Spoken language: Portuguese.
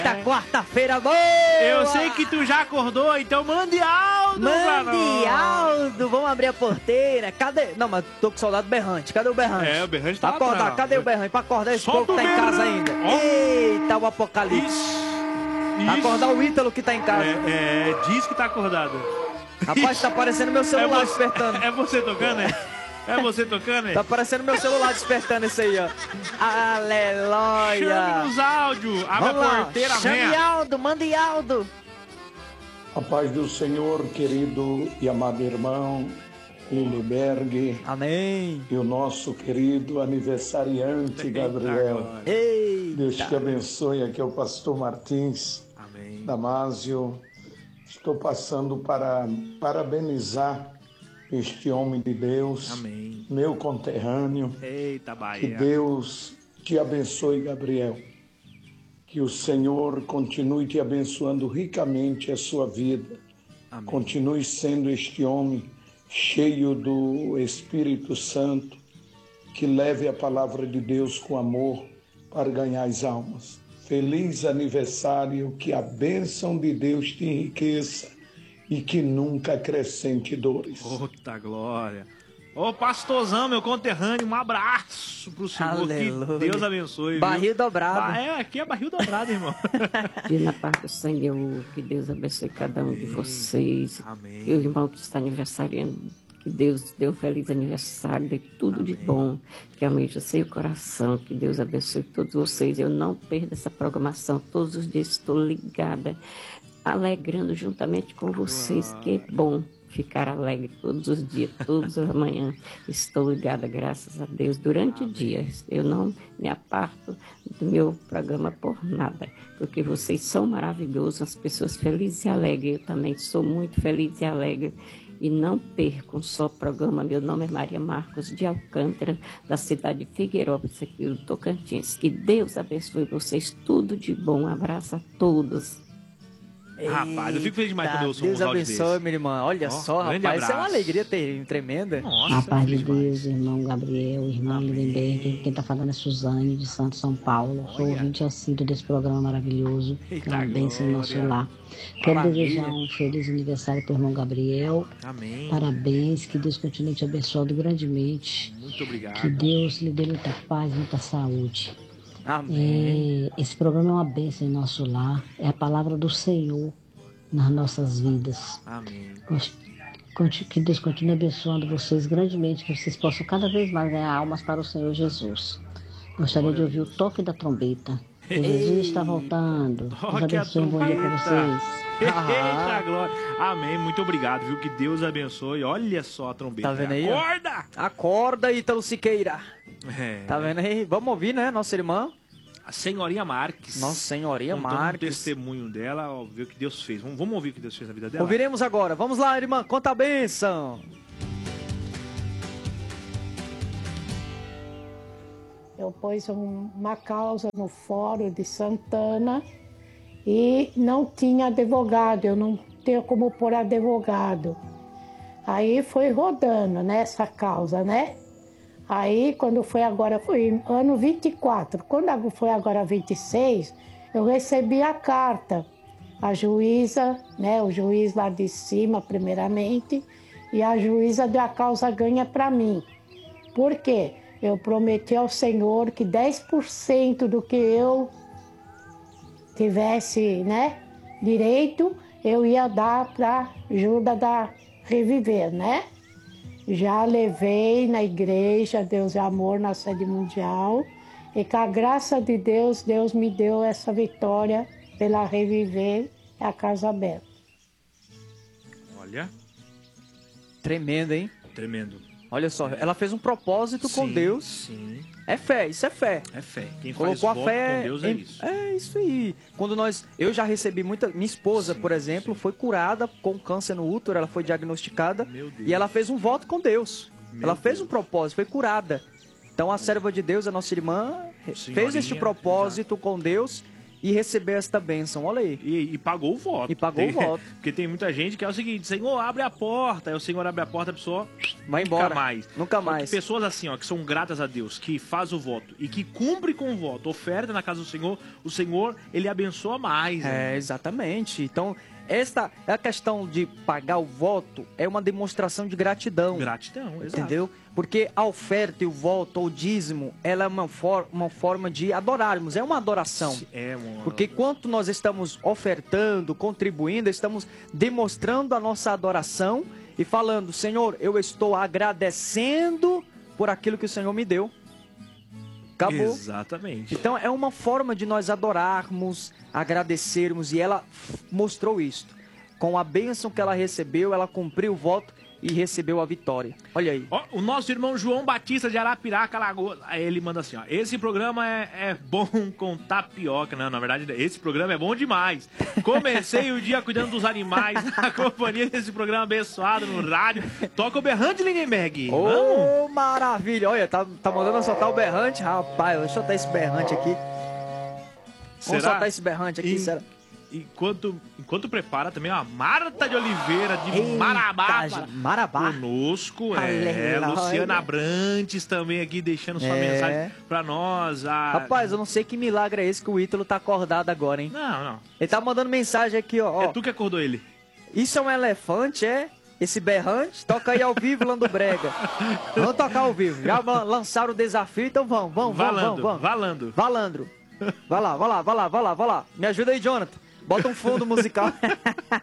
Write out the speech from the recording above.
Quarta-feira boa! Eu sei que tu já acordou, então mande Aldo pra nós. Mande Aldo, vamos abrir a porteira. Cadê? Não, mas tô com saudade do berrante. Cadê o berrante? É, o berrante tá acordar. atrás. Cadê o berrante? Pra acordar esse Solta povo que tá em casa ainda. Eita, o apocalipse. Acordar o Ítalo que tá em casa. Diz que tá acordado. Rapaz, tá aparecendo meu celular despertando. É você tocando, É você tocando, Tá aparecendo meu celular despertando isso aí, ó. Aleluia. Chame nos áudios. Abre a porteira, Chame Aldo, mande Aldo. A paz do Senhor, querido e amado irmão Liliberg. Amém. E o nosso querido aniversariante Gabriel. Eita. Deus te abençoe. Aqui é o pastor Martins. Amém. Damásio. Estou passando para parabenizar este homem de Deus. Amém. Meu conterrâneo. Eita, Bahia. Que Deus te abençoe, Gabriel. Que o Senhor continue te abençoando ricamente a sua vida. Amém. Continue sendo este homem cheio do Espírito Santo, que leve a palavra de Deus com amor para ganhar as almas. Feliz aniversário, que a bênção de Deus te enriqueça e que nunca acrescente dores. Puta glória. Ô, pastorzão, meu conterrâneo, um abraço pro senhor. Aleluia. Que Deus abençoe. Barril dobrado. Aqui é barril dobrado, irmão. E na paz do Senhor, que Deus abençoe cada um de vocês. Amém. E o irmão que está aniversariando, que Deus dê um feliz aniversário, dê tudo de bom, que aumente o seu coração, que Deus abençoe todos vocês. Eu não perdo essa programação, todos os dias estou ligada, alegrando juntamente com vocês, que é bom ficar alegre todos os dias, todas as manhãs. Estou ligada, graças a Deus, durante o dia. Eu não me aparto do meu programa por nada, porque vocês são maravilhosos, as pessoas felizes e alegres. Eu também sou muito feliz e alegre. E não percam só o programa. Meu nome é Maria Marcos de Alcântara, da cidade de Figueirópolis, aqui do Tocantins. Que Deus abençoe vocês, tudo de bom. Um abraço a todos. Rapaz, eu fico feliz demais quando eu sou Deus abençoe, minha irmã. Olha só, rapaz, isso é uma alegria tremenda. Nossa, A paz de Deus, irmão Gabriel, irmão Lindenberg. Quem está falando é Suzane, de Santo São Paulo. Sou ouvinte assíduo desse programa maravilhoso. Que é uma bênção em nosso lar. Quero desejar um feliz aniversário para o irmão Gabriel. Amém. Parabéns, que Deus continue te abençoando grandemente. Muito obrigado. Que Deus lhe dê muita paz, muita saúde. Amém. Esse programa é uma bênção em nosso lar. É a palavra do Senhor nas nossas vidas. Amém. Que Deus continue abençoando vocês grandemente, que vocês possam cada vez mais ganhar almas para o Senhor Jesus. Gostaria de ouvir o toque da trombeta. Que Jesus está voltando. Deus abençoe, um bom dia para vocês. Eita, glória. Amém. Muito obrigado, viu? Que Deus abençoe. Olha só a trombeta. Tá vendo aí? Acorda! Acorda, Ítalo Siqueira. Tá vendo aí? Vamos ouvir, né, nossa irmã? A senhorinha Marques. Nossa Senhorinha contando Marques. um testemunho dela, ó, ver o que Deus fez. Vamos ouvir o que Deus fez na vida dela? Ouviremos agora. Vamos lá, irmã. Conta a bênção. Eu pus uma causa no Fórum de Santana e não tinha advogado, eu não tenho como pôr advogado. Aí foi rodando nessa causa, né? Aí quando foi agora, foi ano 24, quando foi agora 26, eu recebi a carta. A juíza, né, o juiz lá de cima primeiramente, e a juíza deu a causa ganha para mim. Por quê? Eu prometi ao Senhor que 10% do que eu tivesse, né, direito, eu ia dar para ajuda da Reviver, né? Já levei na igreja Deus é Amor na sede mundial e com a graça de Deus, Deus me deu essa vitória pela Reviver e a Casa Aberta. Olha. Tremendo, hein? Tremendo. Olha só, ela fez um propósito com Deus. Sim. É fé, isso é fé. É fé. Quem Colocou faz a voto fé com Deus é isso. É isso aí. Quando eu já recebi minha esposa, por exemplo, foi curada com câncer no útero, ela foi diagnosticada e ela fez um voto com Deus. Ela fez um propósito, foi curada. Então a serva de Deus, a nossa irmã, fez este propósito com Deus e receber esta bênção. Olha aí. E pagou o voto. E pagou o voto. Porque tem muita gente que é o seguinte, Senhor, abre a porta. Aí o Senhor abre a porta, a pessoa Vai embora. Nunca mais. Nunca mais. Pessoas assim, ó, que são gratas a Deus, que faz o voto e que cumpre com o voto, oferta na casa do Senhor, o Senhor, ele abençoa mais. É, exatamente. Então, esta é a questão de pagar o voto, é uma demonstração de gratidão. Gratidão, exato. Entendeu? Porque a oferta e o voto, ou dízimo, ela é uma forma de adorarmos, é uma adoração. É, mano. Porque quanto nós estamos ofertando, contribuindo, estamos demonstrando a nossa adoração e falando, Senhor, eu estou agradecendo por aquilo que o Senhor me deu. Acabou. Exatamente. Então é uma forma de nós adorarmos, agradecermos, e ela mostrou isto. Com a bênção que ela recebeu, ela cumpriu o voto e recebeu a vitória. Olha aí. Ó, o nosso irmão João Batista de Arapiraca, Alagoas, aí ele manda assim, ó, esse programa é bom com tapioca. Não, na verdade, esse programa é bom demais. Comecei o dia cuidando dos animais, na companhia desse programa abençoado no rádio. Toca o berrante, Lindenberg. Ô, maravilha. Olha, tá mandando eu soltar o berrante. Rapaz, deixa eu soltar esse berrante aqui. Vamos soltar esse berrante aqui, será? Enquanto prepara também a Marta de Oliveira de Eita, Marabá conosco, Luciana Abrantes também aqui deixando sua mensagem pra nós. Rapaz, eu não sei que milagre é esse que o Ítalo tá acordado agora, hein? Não. Ele tá mandando mensagem aqui, ó. É tu que acordou ele. Isso é um elefante, é? Esse berrante? Toca aí ao vivo, Lando Brega. Vamos tocar ao vivo. Já lançaram o desafio, então vamos. Valandro. Vai lá. Me ajuda aí, Jonathan. Bota um fundo musical.